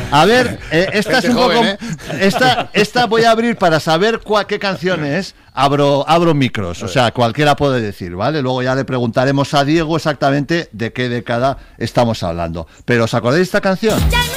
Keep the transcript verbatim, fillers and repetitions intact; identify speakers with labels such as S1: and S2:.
S1: A ver, eh, esta es un
S2: joven,
S1: poco...
S2: ¿eh?
S1: Esta, esta voy a abrir para saber cuál, qué canción es. Abro, abro micros, o sea, cualquiera puede decir, ¿vale? Luego ya le preguntaremos a Diego exactamente de qué década estamos hablando. Pero ¿os acordáis de esta canción?